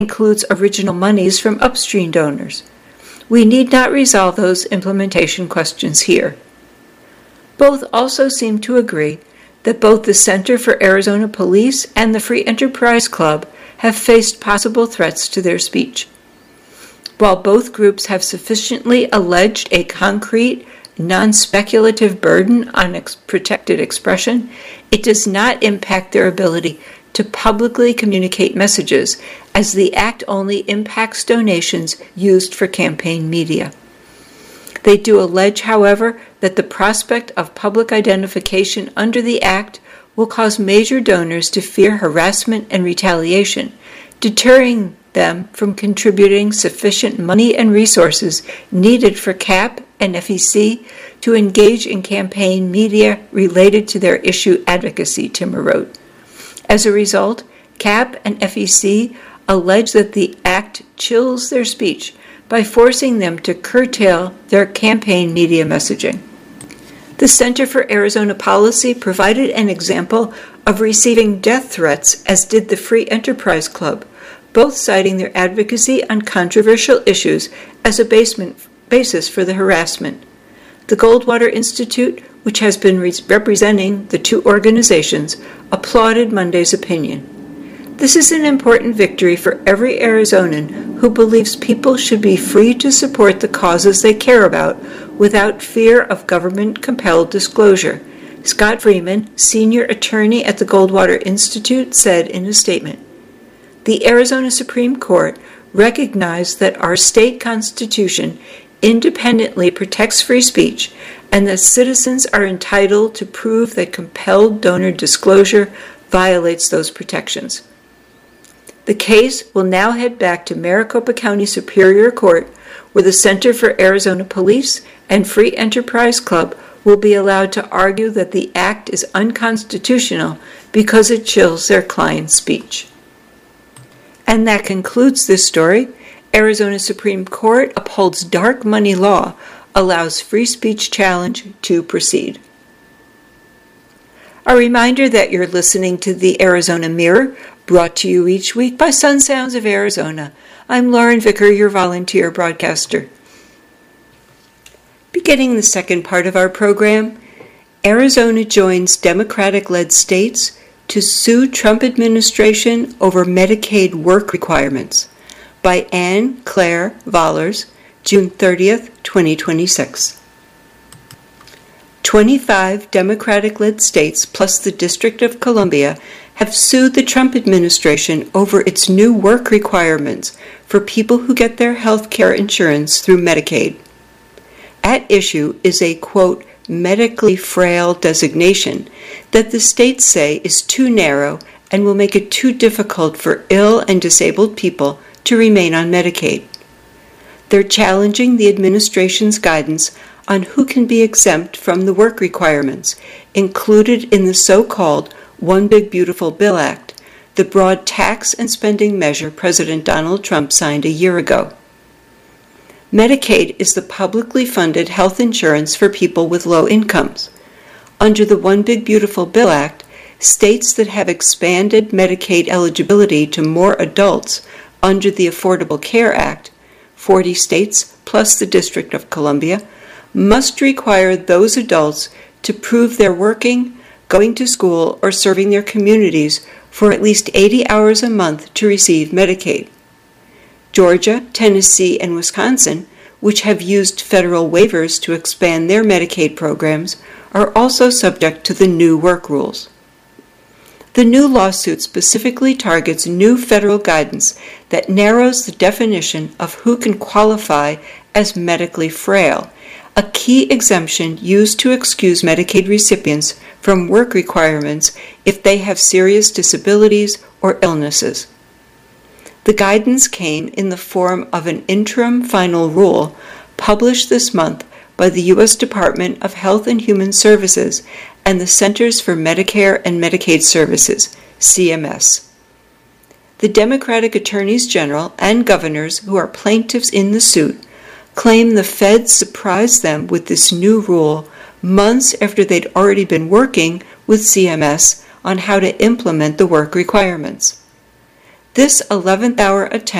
includes original monies from upstream donors. We need not resolve those implementation questions here. Both also seem to agree that both the Center for Arizona Police and the Free Enterprise Club have faced possible threats to their speech. While both groups have sufficiently alleged a concrete, non-speculative burden on protected expression, it does not impact their ability to publicly communicate messages, as the Act only impacts donations used for campaign media. They do allege, however, that the prospect of public identification under the Act will cause major donors to fear harassment and retaliation, deterring them from contributing sufficient money and resources needed for CAP and FEC to engage in campaign media related to their issue advocacy, Timmer wrote. As a result, CAP and FEC allege that the Act chills their speech by forcing them to curtail their campaign media messaging. The Center for Arizona Policy provided an example of receiving death threats, as did the Free Enterprise Club, both citing their advocacy on controversial issues as a basis for the harassment. The Goldwater Institute, which has been representing the two organizations, applauded Monday's opinion. This is an important victory for every Arizonan who believes people should be free to support the causes they care about without fear of government-compelled disclosure, Scott Freeman, senior attorney at the Goldwater Institute, said in a statement. The Arizona Supreme Court recognized that our state constitution independently protects free speech and that citizens are entitled to prove that compelled donor disclosure violates those protections. The case will now head back to Maricopa County Superior Court, where the Center for Arizona Police and Free Enterprise Club will be allowed to argue that the Act is unconstitutional because it chills their client's speech. And that concludes this story. Arizona Supreme Court upholds dark money law, allows free speech challenge to proceed. A reminder that you're listening to the Arizona Mirror, brought to you each week by Sun Sounds of Arizona. I'm Lauren Vicker, your volunteer broadcaster. Beginning the second part of our program, Arizona joins Democratic-led states to sue Trump administration over Medicaid work requirements, by Anne Claire Vollers, June 30th, 2026. 25 Democratic-led states plus the District of Columbia have sued the Trump administration over its new work requirements for people who get their health care insurance through Medicaid. At issue is a, quote, medically frail designation that the states say is too narrow and will make it too difficult for ill and disabled people to remain on Medicaid. They're challenging the administration's guidance on who can be exempt from the work requirements included in the so-called One Big Beautiful Bill Act, the broad tax and spending measure President Donald Trump signed a year ago. Medicaid is the publicly funded health insurance for people with low incomes. Under the One Big Beautiful Bill Act, states that have expanded Medicaid eligibility to more adults under the Affordable Care Act, 40 states plus the District of Columbia, must require those adults to prove they're working, going to school, or serving their communities for at least 80 hours a month to receive Medicaid. Georgia, Tennessee, and Wisconsin, which have used federal waivers to expand their Medicaid programs, are also subject to the new work rules. The new lawsuit specifically targets new federal guidance that narrows the definition of who can qualify as medically frail, a key exemption used to excuse Medicaid recipients from work requirements if they have serious disabilities or illnesses. The guidance came in the form of an interim final rule published this month by the U.S. Department of Health and Human Services and the Centers for Medicare and Medicaid Services, CMS. The Democratic attorneys general and governors who are plaintiffs in the suit claim the feds surprised them with this new rule months after they'd already been working with CMS on how to implement the work requirements. This 11th hour attempt